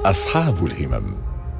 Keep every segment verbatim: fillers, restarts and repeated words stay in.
أصحاب الهمم.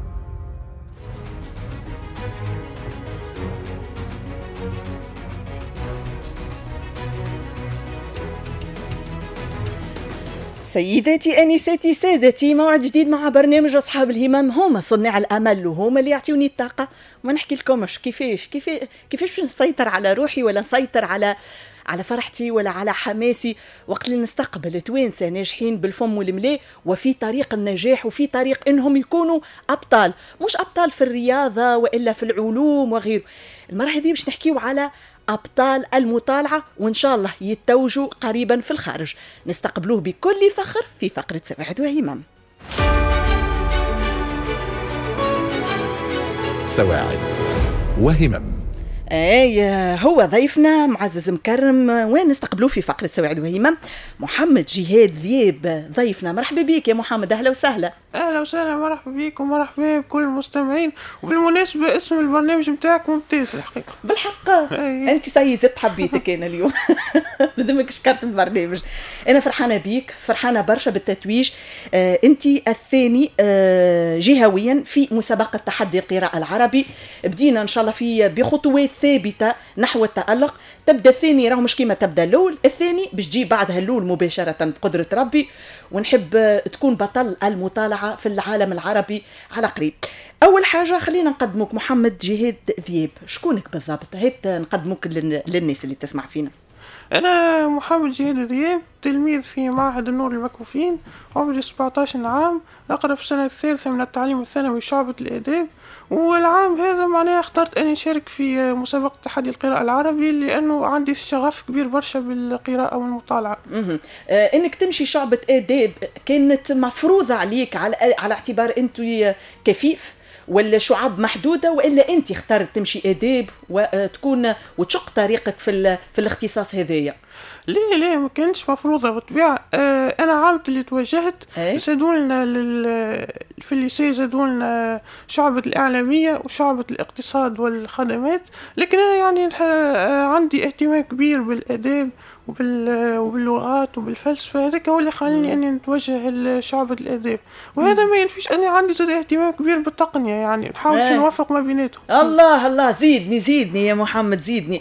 سيداتي انساتي سادتي، موعد جديد مع برنامج اصحاب الهمم. هما صناع الامل وهما اللي يعطيوني الطاقه، وما نحكي لكمش كيفاش كيفاش كيفاش نسيطر على روحي ولا نسيطر على على فرحتي ولا على حماسي وقت اللي نستقبل توانسه ناجحين بالفم والملاء وفي طريق النجاح وفي طريق انهم يكونوا ابطال، مش ابطال في الرياضه والا في العلوم وغيره. المره هذه باش نحكيو على أبطال المطالعة، وإن شاء الله يتوجوا قريبا في الخارج. نستقبلوه بكل فخر في فقرة سواعد وهمم. سواعد وهمم. اي هو ضيفنا معزز مكرم، وين نستقبلوه في فقرة سواعد وهمم؟ محمد جهاد ذياب ضيفنا. مرحبا بك يا محمد، أهلا وسهلا. اهلا وسهلا، مرحبا بكم ومرحبا بكل المستمعين. وبالمناسبه اسم البرنامج نتاعك ممتاز الحقيقه. بالحق انت سي زدت حبيتك انا اليوم بدمك شكرت البرنامج. انا فرحانه بيك، فرحانه برشا بالتتويج. آه انت الثاني آه جهويا في مسابقه تحدي القراءه العربي. بدينا ان شاء الله في بخطوات ثابته نحو التالق. تبدا الثاني راهو مش كيما تبدا الاول، الثاني باش تجي بعدها الاول مباشره بقدره ربي. ونحب تكون بطل المطالعة في العالم العربي على قريب. أول حاجة خلينا نقدمك محمد جهاد ذياب، شكونك بالضبط؟ هيت نقدمك للناس اللي تسمع فينا. أنا محمد جهاد ذياب، تلميذ في معهد النور المكفوفين، عمري سبعة عشر عام، أقرأ في السنة الثالثة من التعليم الثانوي شعبة الآداب. والعام هذا معناه اخترت أن أشارك في مسابقة تحدي القراءة العربي لأنه عندي شغف كبير برشا بالقراءة والمطالعة. آه إنك تمشي شعبة آداب كانت مفروضة عليك على على اعتبار أنت كفيف ولا شعب محدودة، وإلا أنت اخترت تمشي آداب وتكون وتشق طريقك في في الاختصاص هذايا؟ ليه ليه ما كانش مفروضة بالطبيعة. آه أنا عامت اللي توجهت زادولنا لل في الليسي، زادولنا شعبة الإعلامية وشعبة الاقتصاد والخدمات، لكن أنا يعني عندي اهتمام كبير بالآداب وبال وباللغات وبالفلسفة. هذاك هو اللي خلاني أني نتوجه لشعبة الآداب، وهذا ما ينفيش أني عندي زاد اهتمام كبير بالتقنية، يعني نحاول أه. نوفق ما بيناتهم. الله الله، زيدني زيدني يا محمد زيدني.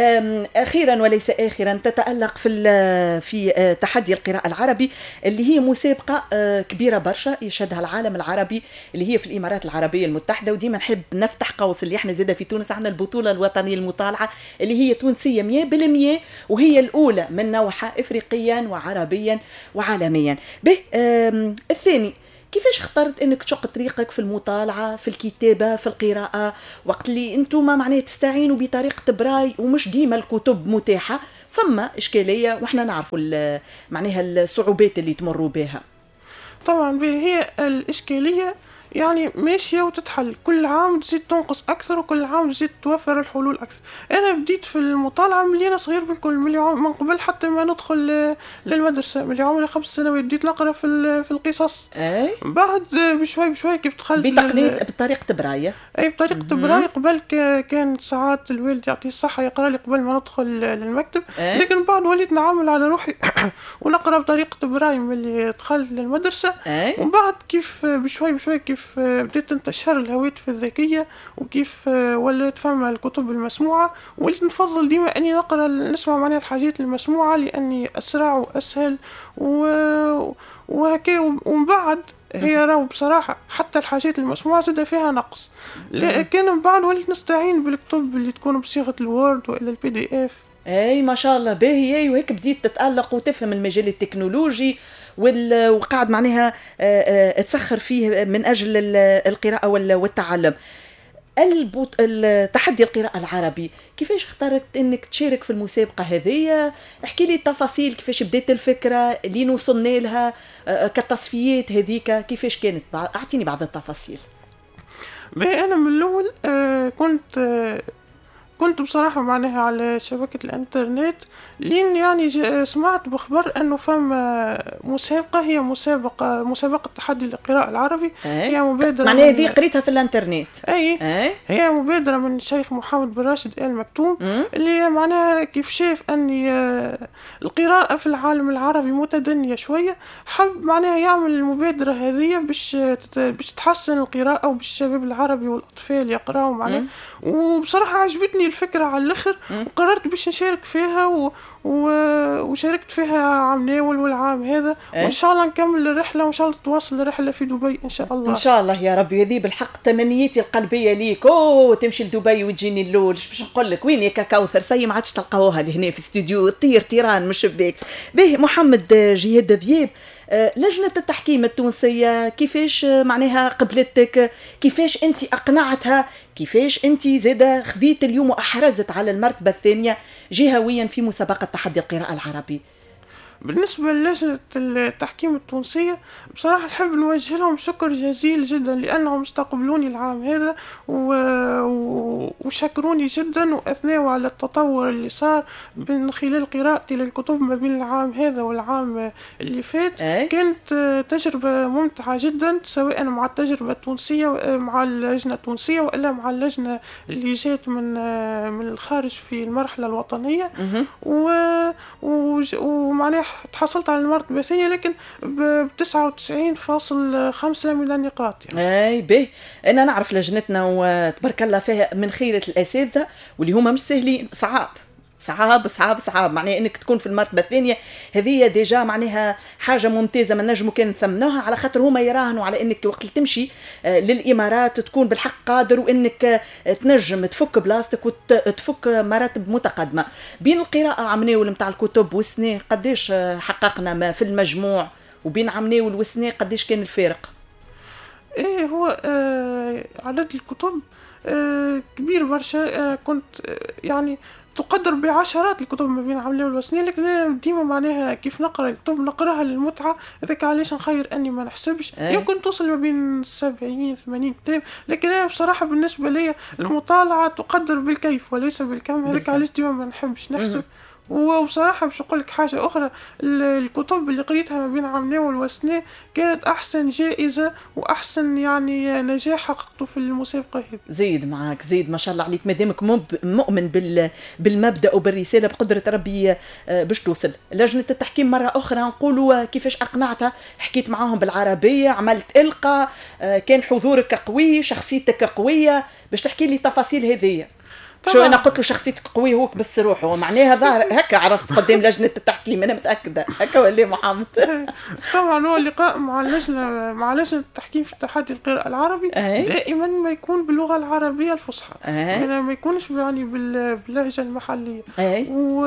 أخيرا وليس آخرا، تتألق في في تحدي القراءة العربي اللي هي مسابقة كبيرة برشا يشهدها العالم العربي اللي هي في الإمارات العربية المتحدة. وديما نحب نفتح قوس اللي احنا زيدا في تونس عندنا البطولة الوطنية المطالعة اللي هي تونسية مية بالمية، وهي الأولى من نوعها إفريقيا وعربيا وعالميا. به الثاني، كيفاش اخترت انك تشق طريقك في المطالعه في الكتابه في القراءه وقت اللي انتم معناه تستعينوا بطريقه براي ومش ديما الكتب متاحه؟ فما اشكاليه واحنا نعرفوا معناها الصعوبات اللي تمروا بها. طبعا هي الاشكاليه يعني ماشية وتتحل، كل عام تزيد تنقص أكثر وكل عام تزيد توفر الحلول أكثر. أنا بديت في المطالعة من أنا صغير بالكل، من قبل حتى ما ندخل للمدرسة، من عمري خمس سنوات بديت نقرأ في في القصص. أي؟ بعد بشوي بشوي كيف دخلت بتقنية بطريقة براية. أي بطريقة براية. قبل كان ساعات الوالد يعطيه الصحة يقرأ لي قبل ما ندخل للمكتب. أي؟ لكن بعد وليت نعمل على روحي ونقرأ بطريقة براية من اللي دخلت للمدرسة. أي؟ ومن بعد كيف بشوي بشوي كيف بديت انتشر الهواتف الذكية وكيف ولات فما الكتب المسموعة، وليت نفضل ديما أني نقرأ نسمع معناها الحاجات المسموعة لأني أسرع وأسهل وهكا. ومن بعد هي راهو بصراحة حتى الحاجات المسموعة زاد فيها نقص، لكن من بعد وليت نستعين بالكتب اللي تكون بصيغة الوورد وإلا البي دي اف. اي ما شاء الله باهي. وهيك بديت تتألق وتفهم المجال التكنولوجي وقاعد معناها تسخر فيه من أجل القراءة والتعلم. التحدي القراءة العربي كيفاش اخترت انك تشارك في المسابقة هذه؟ احكي لي التفاصيل، كيفاش بديت الفكرة لين وصلنا لها كتصفيات هذيك، كيفاش كانت؟ اعطيني بعض التفاصيل. انا من الاول كنت كنت بصراحة معناها على شبكة الانترنت، لين يعني سمعت بخبر انه فما مسابقة، هي مسابقة مسابقة تحدي للقراءة العربي. أي. هي مبادرة معناها هذه قريتها في الانترنت. اي. أي. هي مبادرة من الشيخ محمد بن راشد آل مكتوم، اللي معناها كيف شاف اني القراءة في العالم العربي متدنية شوية، حب معناها يعمل المبادرة هذه باش باش تحسن القراءة وباش الشباب العربي والاطفال يقراوا معناها. وبصراحة عجبتني الفكرة على الاخر، وقررت باش نشارك فيها و... و... وشاركت فيها عام ناول والعام هذا. أه؟ وان شاء الله نكمل الرحله، وان شاء الله تواصل الرحله في دبي ان شاء الله. ان شاء الله يا ربي. هذه بالحق تمنيتي القلبيه ليك. اوه تمشي لدبي وتجيني اللول. باش نقول لك وين يا كوثر سي ما عادش تلقاوها لهنا في استوديو طير طيران من الشباك. به محمد جهاد ذياب، لجنة التحكيم التونسية كيفاش معناها قبلتك؟ كيفاش أنت أقنعتها؟ كيفاش أنت زادة خذيت اليوم وأحرزت على المرتبة الثانية جهويا في مسابقة تحدي القراءة العربي؟ بالنسبة للجنة التحكيم التونسية بصراحة نحب نوجه لهم شكر جزيل جدا، لأنهم استقبلوني العام هذا وشكروني جدا وأثنوا على التطور اللي صار من خلال قراءتي للكتب ما بين العام هذا والعام اللي فات. أي؟ كانت تجربة ممتعة جدا، سواء مع التجربة التونسية مع اللجنة التونسية وإلا مع اللجنة اللي جات من من الخارج في المرحلة الوطنية. ومعناها تحصلت على المرتبة الثانية، لكن ب تسعة وتسعين فاصل خمسة من النقاط يعني. اي به انا نعرف لجنتنا وتبارك الله فيها من خيرة الاساتذة، واللي هما مش سهلين، صعاب صعاب صعاب صعاب. معناها انك تكون في المرتبه الثانيه هذه ديجا معناها حاجه ممتازه، ما نجموا كان نثمنوها، على خاطر هما يراهنوا على انك وقت اللي تمشي للامارات تكون بالحق قادر وانك تنجم تفك بلاستيك وتفك مراتب متقدمه. بين القراءه عمناول نتاع الكتب والسنه قداش حققنا ما في المجموع، وبين عمناول والسنه قداش كان الفارق؟ ايه هو آه عدد الكتب آه كبير برشا. آه كنت آه يعني تقدر بعشرات الكتب ما بين عام ناول وسنين، لكن أنا ديما معناها كيف نقرأ الكتب نقراها للمتعة. إذاك علاش نخير أني ما نحسبش أه؟ يمكن توصل ما بين سبعين ثمانين كتاب، لكن أنا بصراحة بالنسبة لي المطالعة تقدر بالكيف وليس بالكم. هذاك علاش ديما ما نحبش نحسب. وبصراحة باش نقول لك حاجة أخرى، الكتب اللي قريتها ما بين عام ناول وسنة كانت أحسن جائزة وأحسن يعني نجاح حققته في المسابقة هذه. زيد معاك زيد ما شاء الله عليك، مادامك مؤمن بال بالمبدأ وبالرسالة بقدرة ربي باش توصل. لجنة التحكيم مرة أخرى نقولوا كيفاش أقنعتها؟ حكيت معاهم بالعربية، عملت إلقاء، كان حضورك قوي، شخصيتك قوية، باش تحكي لي تفاصيل هذه. شو انا قلت له شخصيتك قويه هو بس روحه، ومعناها ظاهر هكا عرفت قدام لجنه التحكيم، انا متاكده هكا ولا محمد؟ طبعا هو اللقاء مع اللجنه مع لجنه التحكيم في تحدي القراءه العربي دائما ما يكون باللغه العربيه الفصحى، يعني ما يكونش يعني باللهجه المحليه. و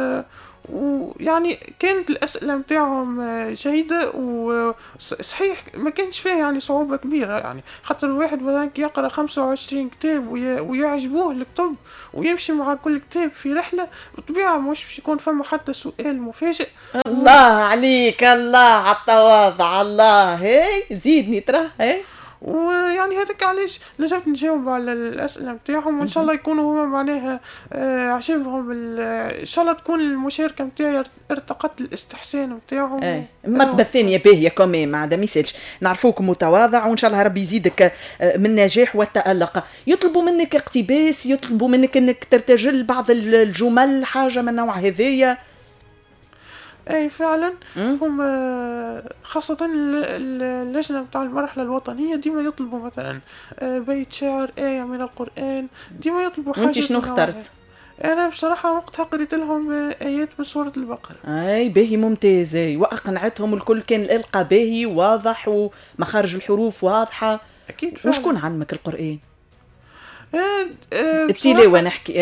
ويعني كانت الأسئلة متاعهم جيدة وصحيح ما كانش فيها يعني صعوبة كبيرة، يعني خاطر الواحد مثلا يقرأ خمسة وعشرين كتاب ويعجبوه الكتب ويمشي مع كل كتاب في رحلة، بطبيعة مش يكون فما حتى سؤال مفاجئ. الله عليك، الله على التواضع، الله هي زيدني ترى هي. ويعني هذاك علاش نجمت نجاوب على الأسئلة متاعهم، وإن شاء الله يكونوا هما معناها آه عجبهم. إن شاء الله تكون المشاركة متاعي ارتقت الاستحسان متاعهم. ايه المرتبة الثانية باهية كمان، ما عدا ميساج نعرفوك متواضع، وإن شاء الله ربي يزيدك من النجاح والتألق. يطلبوا منك اقتباس، يطلبوا منك أنك ترتجل بعض الجمل، حاجة من نوع هذية؟ اي فعلا هم خاصة اللجنة بتاع المرحلة الوطنية ديما يطلبوا مثلا بيت شعر، آية من القرآن، ديما يطلبوا حاجة. وانت شنو اخترت؟ انا بصراحة وقتها قريت لهم آيات من سورة البقرة. اي باهي ممتازة، واقنعتهم الكل، كان الإلقاء باهي واضح ومخارج الحروف واضحة. اكيد فعلا. وشكون علمك القرآن؟ آه آه التلاوة نحكي. اي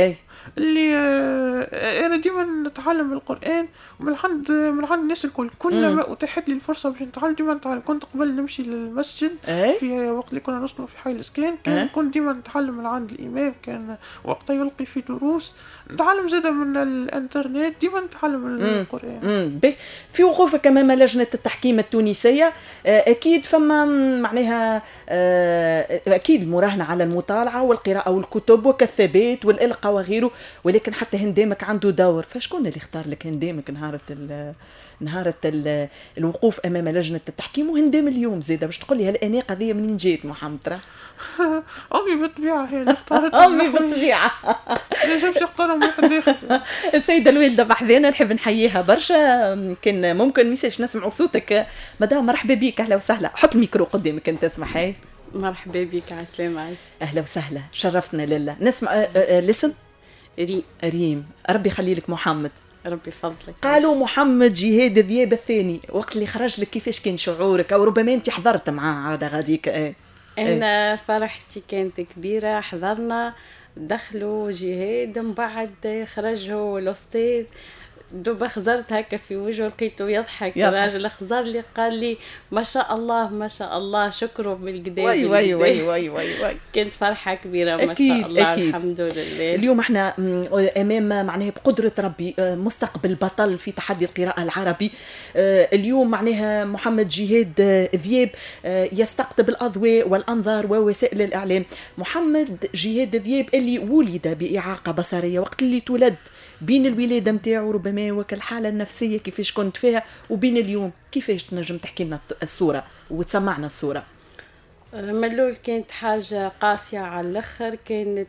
اللي آه انا ديما نتعلم القران من عند من عند الناس الكل، كلما اتاحت لي الفرصه باش نتعلم ديما نتعلم. كنت قبل نمشي للمسجد أي؟ في وقت اللي كنا نسكن في حي الاسكان، كان أه؟ كنت ديما نتعلم من عند الامام، كان وقتها يلقي في دروس، نتعلم زاده من الانترنت، ديما نتعلم القران. امم في وقوفك امام لجنه التحكيم التونسيه اكيد فما معناها اكيد المراهنه على المطالعه والقراءه والكتب وكالثبات والالقاء وغيره، ولكن حتى هندامك عنده دور. فشكون اللي اختار لك هندامك نهار نهار الوقوف امام لجنه التحكيم وهندام اليوم زاده باش تقول لي هالاناقه هذه منين جات محمد؟ ترى امي بالطبيعه هي اللي اختارت. امي بالطبيعه لا جابش يختارهم واحد اخر. السيده الوالده بحذانا نحب نحييها برشا. كان ممكن ميساج نسمعوا صوتك مدام؟ مرحبا بك، اهلا وسهلا. حط الميكرو قدامك انت اسمح. هاي مرحبا بك، على السلامه. عايش اهلا وسهلا، شرفتنا. لله نسمع. الاسم ريم. ريم، ربي يخلي لك محمد. ربي يفضلك. قالوا محمد جهاد ذياب الثاني، وقت اللي خرج لك كيفاش كان شعورك؟ او ربما انت حضرت معاه عاده غاديك. ايه انا فرحتي كانت كبيره، حضرنا دخلوا جهاد من بعد خرجوا الاستاذ، دوبا خزرت هكا في وجهه لقيته يضحك الراجل، خزر لي قال لي ما شاء الله ما شاء الله، شكره بالقدام. وي وي وي وي وي وي كانت فرحة كبيرة ما أكيد شاء الله. أكيد. الحمد لله. اليوم احنا امام معناها بقدرة ربي مستقبل بطل في تحدي القراءة العربي. اليوم معناها محمد جهاد ذياب يستقطب الأضواء والأنظار ووسائل الإعلام. محمد جهاد ذياب اللي ولد بإعاقة بصرية، وقت اللي تولد بين الولادة متاعه ربما وكالحالة النفسية كيفاش كنت فيها وبين اليوم، كيفاش تنجم تحكي لنا الصورة وتسمعنا الصورة؟ ملول كانت حاجة قاسية على الآخر، كانت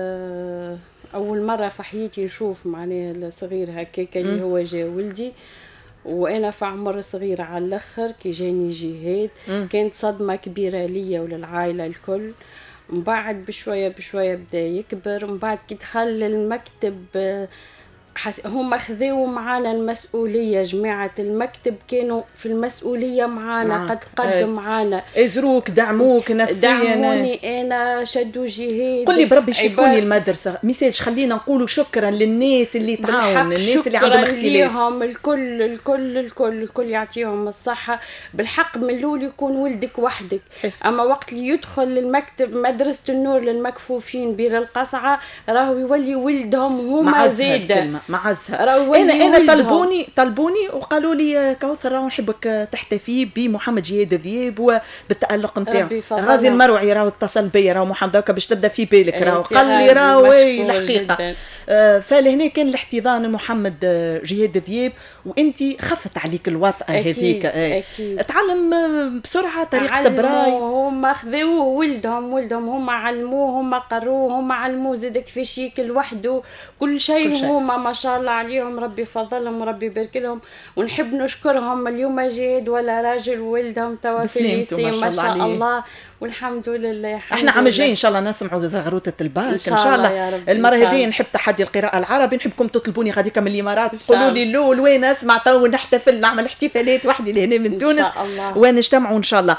أول مرة في حياتي نشوف معناها الصغير هكاك اللي هو جا ولدي، وأنا في عمر صغير على الآخر كي جاني جهاد. م. كانت صدمة كبيرة ليا وللعائلة الكل. من بعد بشوية بشوية بدأ يكبر. من بعد كي دخل المكتب حس... هم خذوا معانا المسؤولية، جماعة المكتب كانوا في المسؤولية معانا. مع. قد قدم معانا، ازروك دعموك نفسيا، دعموني انا، شدوا جهاد. قل لي بربي شكوني المدرسة مثالش، خلينا نقولوا شكرا للناس اللي تعاون، الناس اللي عندهم اختلاف، الكل الكل الكل الكل يعطيهم الصحة. بالحق من الاول يكون ولدك وحدك. صحيح. اما وقت اللي يدخل المكتب مدرسة النور للمكفوفين بير القصعة راهو يولي ولدهم هما زايدة معزها. انا انا طلبوني طلبوني وقالوا لي كوثر راهو نحبك تحتفي بمحمد جهاد ذياب وبالتألق نتاعو. غازي المروعي راهو اتصل بيا، راهو محمد هكا باش تبدا في بالك، راهو قال لي راهو الحقيقه. آه فلهنا كان الاحتضان محمد جهاد ذياب، وانت خفت عليك الوطأة هذيك. تعلم بسرعه طريقه براي. هم خذوه ولدهم ولدهم هم علموه، هم قروه، هم علموه زاد كيفاش ياكل وحده، كل شيء هما ما شاء الله عليهم. ربي يفضلهم وربي يبارك لهم، ونحب نشكرهم. اليوم جهاد ولا راجل ولدهم توا في الليسي ما شاء الله, الله والحمد لله. احنا عام جاي ان شاء الله نسمعوا زغروطه الباك ان شاء, إن شاء الله. المره هذه نحب تحدي القراءه العربي، نحبكم تطلبوني غاديك من الامارات تقولوا لي الاول وين اسمع تو نحتفل نعمل احتفالات وحدي لهنا من تونس ونجتمعوا ان شاء الله.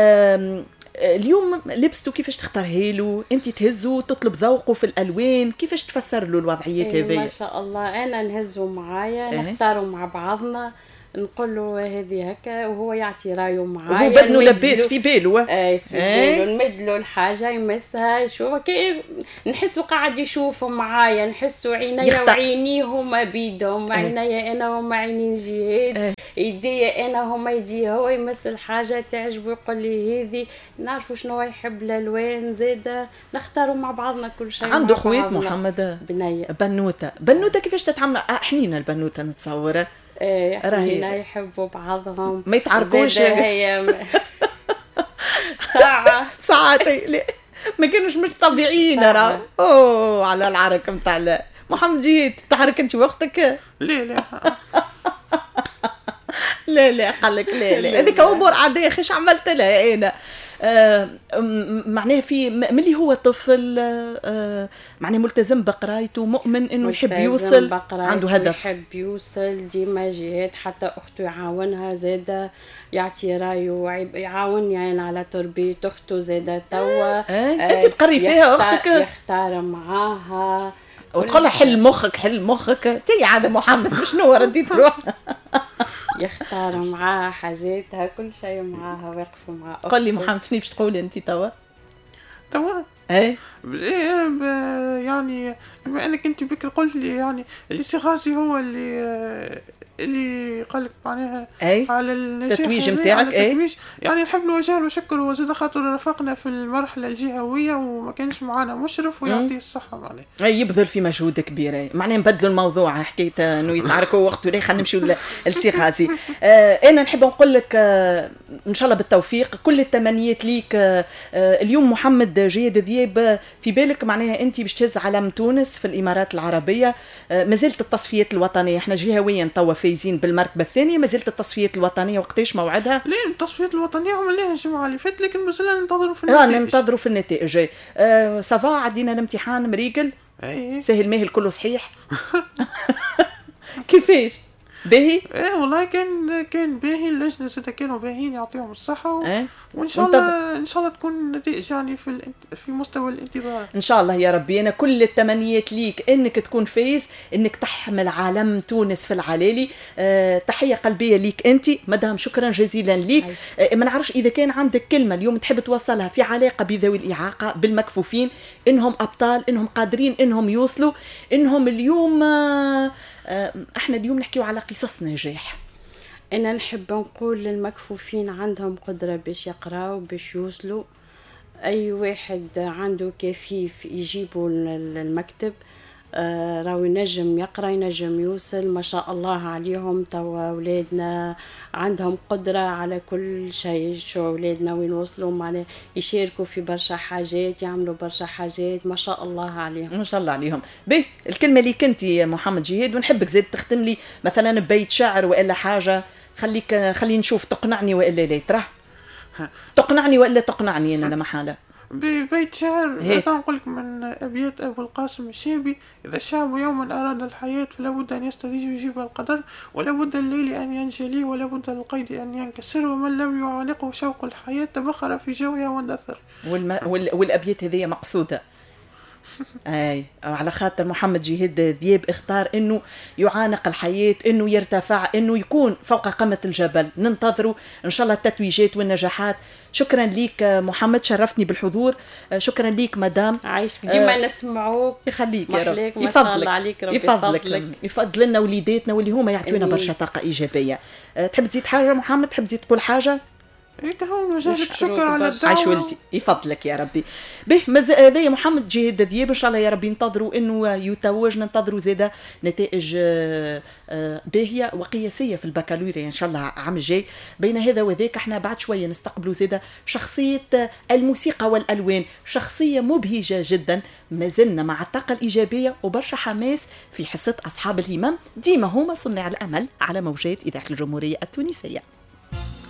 اليوم لبستو كيفاش تختارها له؟ انت تهزو تطلب ذوقه في الالوان، كيفاش تفسر له الوضعيات هذه؟ إيه ما شاء الله انا نهزو معايا. إيه؟ نختاروا مع بعضنا، نقول له هذه هكا وهو يعطي رايه معايا. هو بدنه لباس في باله. اي في باله. نمد له الحاجه يمسها يشوفها كي نحسه قاعد يشوفه معايا، نحسه عينيا وعينيه هما بيدهم. عينيا انا هما عينين جهاد، يديا انا هما يدي. هو يمس الحاجه تعجبه يقول لي هذه. نعرفوا شنو يحب الالوان زاده، نختاروا مع بعضنا كل شيء. عنده خوات محمد؟ بنيه بنوته. بنوته كيفاش تتعامل؟ حنينه البنوته نتصوره. ايه حنينة يحبوا بعضهم ما يتعرفوش. هي ساعة ساعات ما كانوش مش طبيعيين. راه اوه على العرك نتاع محمد جهاد. تحرك انت وقتك؟ لا لا لا لا قال لك لا لا هذيك امور عاديه. خيش عملت لها انا؟ آه معناه في ملي هو طفل آه معناه ملتزم بقرايته، مؤمن انه يحب يوصل، عنده هدف يحب يوصل ديما جهاد. حتى اخته يعاونها زاده، يعطي رايه، يعاونني يعني على تربيه اخته زاده توا. آه. آه. انت تقري فيها اختك؟ يختار معاها وتقول لها حل مخك حل مخك تي عاد محمد شنو رديت روح. يختار معاها حاجاتها كل شيء معاها واقفه معاها. قل لي محمد شنو باش تقولي انت توا؟ توا ايه يعني بما انك انت بكر قلت لي يعني اللي سي هو اللي اللي قالك معناها أي؟ على التتويج نتاعك. اي يعني نحب نوجه له شكر وزاد خاطر رافقنا في المرحله الجهويه وما كانش معنا مشرف ويعطيه الصحه معناها. اي يبذل في مجهود كبير. معناها نبدلوا الموضوع حكايه انه يتعاركوا وقت ولا خلينا نمشيو للسي غازي. آه انا نحب نقول لك آه ان شاء الله بالتوفيق كل التمنيات ليك. آه اليوم محمد جيد ذياب في بالك معناها انت باش تهز علم تونس في الامارات العربيه. آه ما زلت التصفيات الوطنيه احنا جهويا توا فايزين بالمرتبه الثانيه. ما زلت التصفيات الوطنيه وقتاش موعدها؟ لا التصفيات الوطنيه عملناها الجمعه اللي فاتت لكن مازلنا ننتظروا في النتائج. اه ننتظروا في النتائج. آه صافا عدينا الامتحان مريقل اي سهل ماهل كله صحيح. كيفاش باهي؟ ايه والله كان كان باهي. اللجنه زاد كانوا باهيين يعطيهم الصحه و... أه؟ وان شاء الله ان شاء الله تكون النتائج يعني في الانت... في مستوى الانتظار ان شاء الله يا ربي. انا كل التمنيات ليك انك تكون فايز انك تحمل علم تونس في العلالي. أه تحيه قلبيه ليك انت مدام. شكرا جزيلا ليك. أه ما نعرفش اذا كان عندك كلمه اليوم تحب توصلها في علاقه بذوي الاعاقه بالمكفوفين انهم ابطال انهم قادرين انهم يوصلوا انهم اليوم أه احنا اليوم نحكيو على قصص نجاح. انا نحب نقول للمكفوفين عندهم قدرة باش يقراو باش يوصلوا. اي واحد عنده كفيف يجيبوا المكتب آه راهو ينجم يقرا ينجم يوصل. ما شاء الله عليهم توا اولادنا عندهم قدره على كل شيء. شو اولادنا وين وصلوا معناها يشاركوا في برشا حاجات يعملوا برشا حاجات ما شاء الله عليهم. ما شاء الله عليهم. به الكلمه اللي كنت يا محمد جهاد ونحبك زاد تختم لي مثلا ببيت شعر والا حاجه. خليك خلينا نشوف تقنعني والا لا. ترى تقنعني والا تقنعني انا لا محاله. ببيت شعر نقول لك من أبيات أبو القاسم الشيبي: إذا الشعب يوما أراد الحياة فلا بد أن يستديج ويجيب القدر ولا بد الليل أن ينجلي ولا بد القيد أن ينكسر ومن لم يعانقه شوق الحياة تبخر في جوها واندثر. والم... وال... والأبيات هذه مقصودة. اي على خاطر محمد جهاد ذياب اختار انه يعانق الحياه انه يرتفع انه يكون فوق قمه الجبل. ننتظروا ان شاء الله التتويجات والنجاحات. شكرا ليك محمد شرفتني بالحضور. شكرا ليك مدام عايشك ديما آه نسمعوك يخليك يا رب ما شاء الله عليك ربي يفضلك يفضل لنا وليداتنا واللي هما يعطيونا برشا طاقه ايجابيه. أه تحب تزيد حاجه محمد؟ تحب تزيد تقول حاجه؟ هيك هو نوجهلك شكر على الدعوة. عايش ولدي يفضلك يا ربي. به هذايا محمد جهاد ذياب ان شاء الله يا ربي ننتظروا انه يتوج. ننتظروا زاده نتائج باهيه وقياسيه في البكالوريا ان شاء الله عام الجاي. بين هذا وذاك احنا بعد شويه نستقبلوا زاده شخصيه الموسيقى والالوان. شخصيه مبهجه جدا. ما زلنا مع الطاقه الايجابيه وبرشا حماس في حصه اصحاب الهمم. ديما هما صناع الامل على موجات اذاعه الجمهوريه التونسيه.